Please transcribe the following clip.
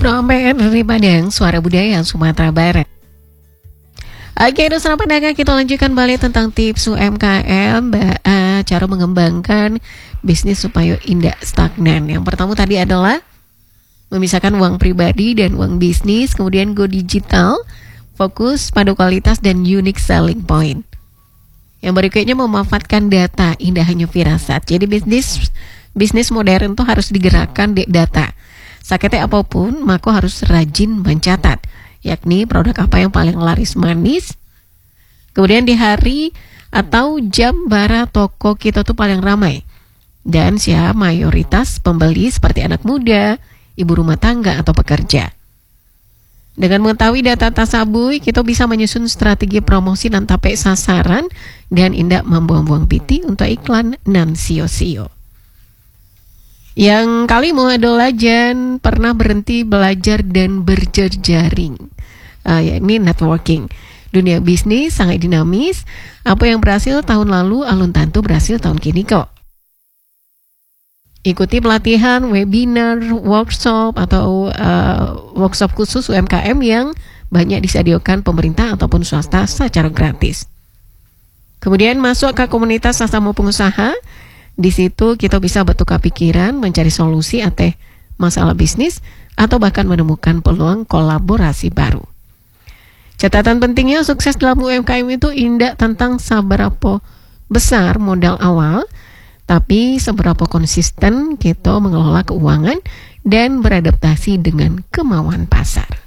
Trompet dari Padang, Suara Budaya Sumatera Barat. Oke, dosen pendengar, kita lanjutkan balik tentang tips UMKM, cara mengembangkan bisnis supaya tidak stagnan. Yang pertama tadi adalah memisahkan uang pribadi dan uang bisnis, kemudian go digital, fokus pada kualitas dan unique selling point. Yang berikutnya memanfaatkan data, indah hanya firasat. Jadi bisnis modern tuh harus digerakkan di data. Sakitnya apapun, maka harus rajin mencatat, yakni produk apa yang paling laris manis. Kemudian di hari atau jam bara toko kita tuh paling ramai. Dan siapa mayoritas pembeli seperti anak muda, ibu rumah tangga atau pekerja. Dengan mengetahui data tasabui, kita bisa menyusun strategi promosi dan tape sasaran dan indak membuang-buang piti untuk iklan nan sio-sio. Yang kelima adalah jangan pernah berhenti belajar dan berjejaring, yakni networking. Dunia bisnis sangat dinamis. Apa yang berhasil tahun lalu, alun tentu berhasil tahun kini kok. Ikuti pelatihan, webinar, workshop atau workshop khusus UMKM yang banyak disediakan pemerintah ataupun swasta secara gratis. Kemudian masuk ke komunitas sesama pengusaha. Di situ kita bisa bertukar pikiran, mencari solusi atas masalah bisnis, atau bahkan menemukan peluang kolaborasi baru. Catatan pentingnya sukses dalam UMKM itu indah tentang seberapa besar modal awal, tapi seberapa konsisten kita mengelola keuangan dan beradaptasi dengan kemauan pasar.